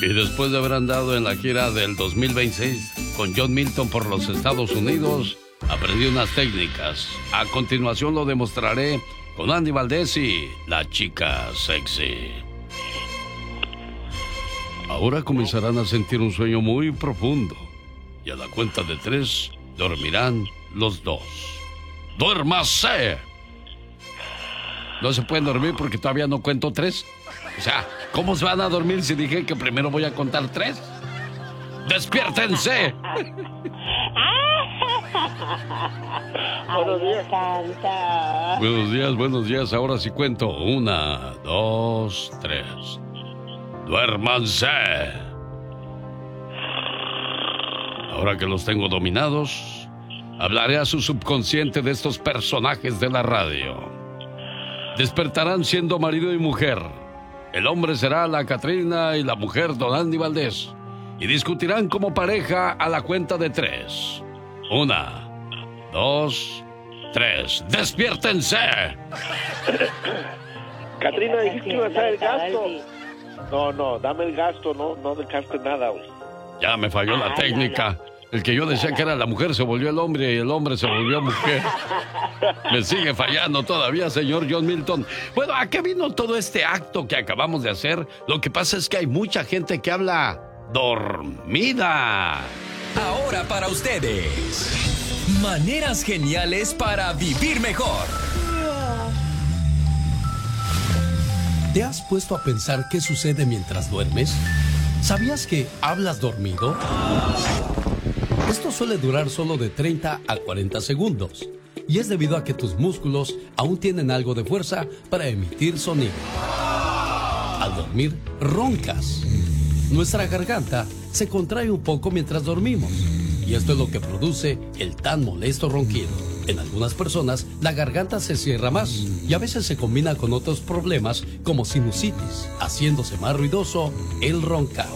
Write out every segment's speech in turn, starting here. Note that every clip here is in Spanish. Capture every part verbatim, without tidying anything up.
Y después de haber andado en la gira del dos mil veintiséis con John Milton por los Estados Unidos, aprendí unas técnicas. A continuación lo demostraré con Andy Valdés y la chica sexy. Ahora comenzarán a sentir un sueño muy profundo. Y a la cuenta de tres, dormirán los dos. ¡Duérmase! No se pueden dormir porque todavía no cuento tres. O sea, ¿cómo se van a dormir si dije que primero voy a contar tres? ¡Despiértense! Buenos días. Buenos días, buenos días. Ahora sí cuento. Una, dos, tres. ¡Duérmanse! Ahora que los tengo dominados, hablaré a su subconsciente de estos personajes de la radio. Despertarán siendo marido y mujer. El hombre será la Catrina y la mujer Don Andy Valdés. Y discutirán como pareja a la cuenta de tres. Una, dos, tres. ¡Despiértense! Catrina, dijiste que iba a ser el gasto. No, no, dame el gasto, no, no dejaste nada, güey. Ya me falló la técnica. El que yo decía que era la mujer se volvió el hombre y el hombre se volvió mujer. Me sigue fallando todavía, señor John Milton. Bueno, ¿a qué vino todo este acto que acabamos de hacer? Lo que pasa es que hay mucha gente que habla dormida. Ahora para ustedes, maneras geniales para vivir mejor. ¿Te has puesto a pensar qué sucede mientras duermes? ¿Sabías que hablas dormido? Esto suele durar solo de treinta a cuarenta segundos y es debido a que tus músculos aún tienen algo de fuerza para emitir sonido. Al dormir, roncas. Nuestra garganta se contrae un poco mientras dormimos y esto es lo que produce el tan molesto ronquido. En algunas personas, la garganta se cierra más y a veces se combina con otros problemas como sinusitis, haciéndose más ruidoso el roncar.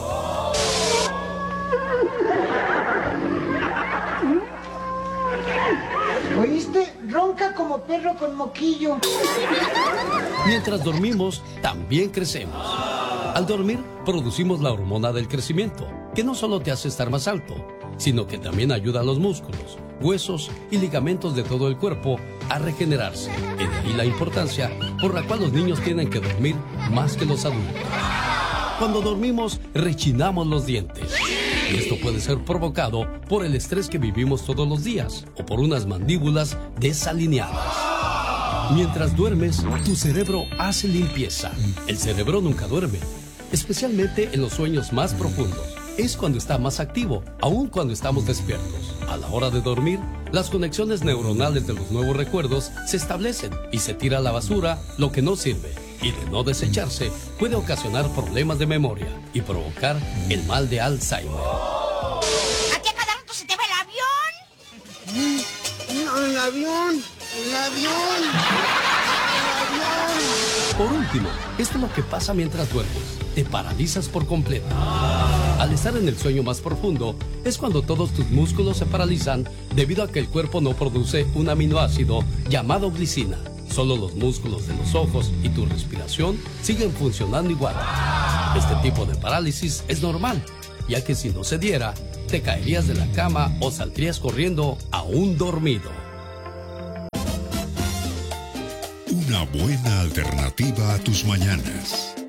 ¿Oíste? Ronca como perro con moquillo. Mientras dormimos, también crecemos. Al dormir, producimos la hormona del crecimiento, que no solo te hace estar más alto, sino que también ayuda a los músculos, huesos y ligamentos de todo el cuerpo a regenerarse. Y de ahí la importancia por la cual los niños tienen que dormir más que los adultos. Cuando dormimos, rechinamos los dientes. Y esto puede ser provocado por el estrés que vivimos todos los días o por unas mandíbulas desalineadas. Mientras duermes, tu cerebro hace limpieza. El cerebro nunca duerme, especialmente en los sueños más profundos. Es cuando está más activo, aun cuando estamos despiertos. A la hora de dormir, las conexiones neuronales de los nuevos recuerdos se establecen y se tira a la basura lo que no sirve. Y de no desecharse, puede ocasionar problemas de memoria y provocar el mal de Alzheimer. ¿A ti a cada rato se te va el avión? No, el avión, el avión, el avión. Por último, esto es lo que pasa mientras duermes. Te paralizas por completo. Al estar en el sueño más profundo, es cuando todos tus músculos se paralizan debido a que el cuerpo no produce un aminoácido llamado glicina. Solo los músculos de los ojos y tu respiración siguen funcionando igual. Este tipo de parálisis es normal, ya que si no se diera, te caerías de la cama o saldrías corriendo aún dormido. Una buena alternativa a tus mañanas.